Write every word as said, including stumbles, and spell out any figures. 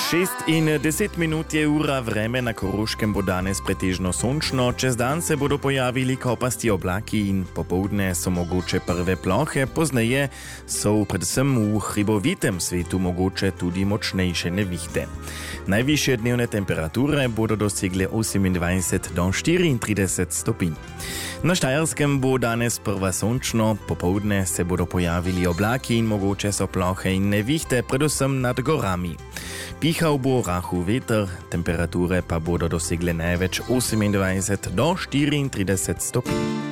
šest in deset minut je ura, vreme na Koroškem bo danes pretežno sončno, čez dan se bodo pojavili kopasti oblaki in popoldne so mogoče prve plohe, pozneje so predvsem v hribovitem svetu mogoče tudi močnejše nevihte. Najvišje dnevne temperature bodo dosegle osemindvajset do štiriintrideset stopinj. Na Štajerskem bo danes prva sončno, popoldne se bodo pojavili oblaki in mogoče so plohe in nevihte, predvsem nad gorami. Pihal bo rahel veter, temperature pa bodo dosegle največ osemindvajset do štiriintrideset stopinj.